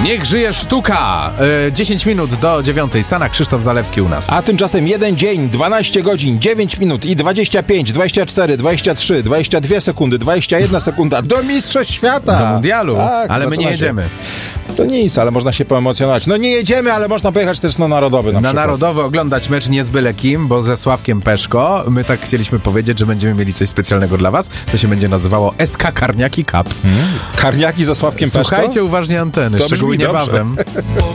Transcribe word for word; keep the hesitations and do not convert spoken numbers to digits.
Niech żyje sztuka! Yy, dziesięć minut do dziewiątej. Sana, Krzysztof Zalewski u nas. A tymczasem jeden dzień, dwanaście godzin, dziewięć minut i dwadzieścia pięć, dwadzieścia cztery, dwadzieścia trzy, dwadzieścia dwie sekundy, dwadzieścia jedna sekunda do Mistrzostw Świata. Do mundialu, tak, ale my nie jedziemy. Się. To nic, ale można się poemocjonować. No nie jedziemy, ale można pojechać też na Narodowy na, na przykład. Narodowy oglądać mecz nie z byle kim, bo ze Sławkiem Peszko. My tak chcieliśmy powiedzieć, że będziemy mieli coś specjalnego dla was. To się będzie nazywało S K Karniaki Cup. Hmm. Karniaki ze Sławkiem Peszko? Słuchajcie uważnie anteny, To szczególnie niebawem.